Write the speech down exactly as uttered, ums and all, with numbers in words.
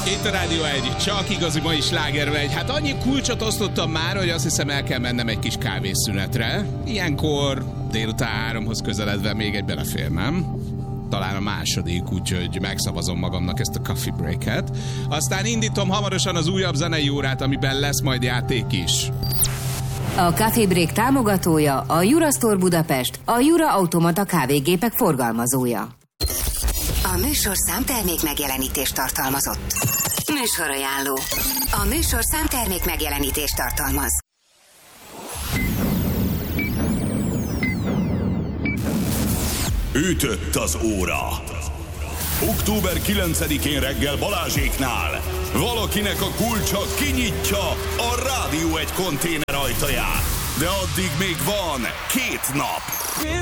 Itt a Rádió egy, csak igazi mai slágermegy. Hát annyi kulcsot osztottam már, hogy azt hiszem el kell mennem egy kis kávészünetre. Ilyenkor délután háromhoz közeledve még egy belefér, nem? Talán a második, úgyhogy megszavazom magamnak ezt a coffee break-et. Aztán indítom hamarosan az újabb zenei órát, amiben lesz majd játék is. A Coffee Break támogatója a Jura Store Budapest, a Jura Automata kávégépek forgalmazója. A műsorszám termék megjelenítést tartalmazott. Műsorajánló. A műsorszám termék megjelenítést tartalmaz. Ütött az óra. október kilencedikén reggel Balázséknál valakinek a kulcsa kinyitja a Rádió egy konténer ajtaját. De addig még van két nap.